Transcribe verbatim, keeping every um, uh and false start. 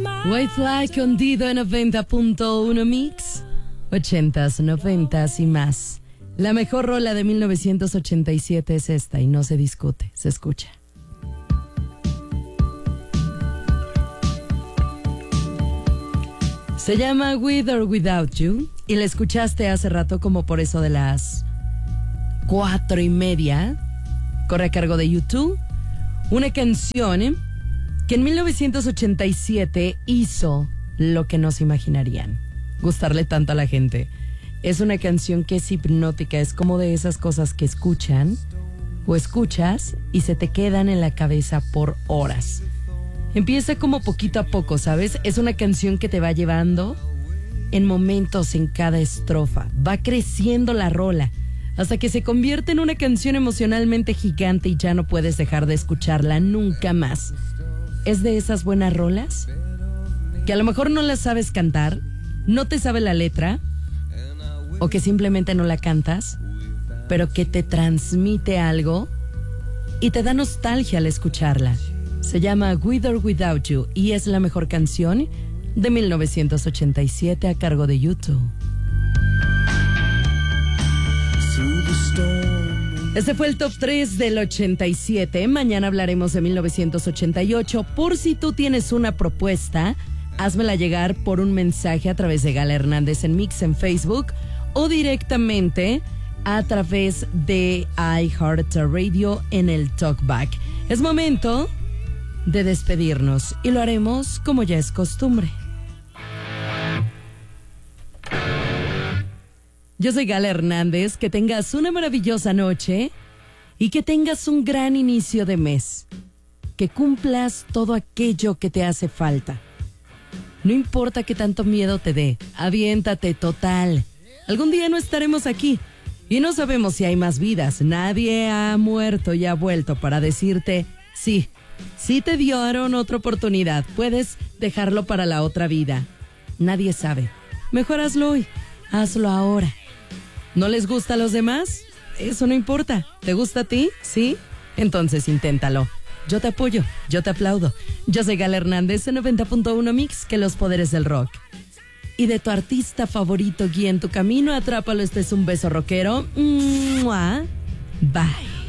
White Flag hundido en noventa punto uno Mix. ochentas, noventas y más. La mejor rola de mil novecientos ochenta y siete es esta y no se discute, se escucha. Se llama With or Without You y la escuchaste hace rato como por eso de las cuatro y media. Corre a cargo de YouTube. Una canción que en mil novecientos ochenta y siete hizo lo que no se imaginarían. Gustarle tanto a la gente. Es una canción que es hipnótica, es como de esas cosas que escuchan o escuchas y se te quedan en la cabeza por horas. Empieza como poquito a poco, ¿sabes? Es una canción que te va llevando en momentos en cada estrofa. Va creciendo la rola hasta que se convierte en una canción emocionalmente gigante y ya no puedes dejar de escucharla nunca más. Es de esas buenas rolas que a lo mejor no las sabes cantar, no te sabe la letra o que simplemente no la cantas, pero que te transmite algo y te da nostalgia al escucharla. Se llama With or Without You y es la mejor canción de mil novecientos ochenta y siete a cargo de YouTube. Este fue el top tres del ochenta y siete. Mañana hablaremos de mil novecientos ochenta y ocho. Por si tú tienes una propuesta, házmela llegar por un mensaje a través de Gala Hernández en Mix en Facebook o directamente a través de iHeartRadio en el Talkback. Es momento de despedirnos y lo haremos como ya es costumbre. Yo soy Gala Hernández, que tengas una maravillosa noche y que tengas un gran inicio de mes. Que cumplas todo aquello que te hace falta. No importa qué tanto miedo te dé, aviéntate total. Algún día no estaremos aquí y no sabemos si hay más vidas. Nadie ha muerto y ha vuelto para decirte, sí, sí te dieron otra oportunidad, puedes dejarlo para la otra vida. Nadie sabe. Mejor hazlo hoy, hazlo ahora. ¿No les gusta a los demás? Eso no importa. ¿Te gusta a ti? ¿Sí? Entonces inténtalo. Yo te apoyo, yo te aplaudo. Yo soy Gala Hernández en noventa punto uno Mix, que los poderes del rock. Y de tu artista favorito guía en tu camino, atrápalo. Este es un beso rockero. ¡Mua! Bye.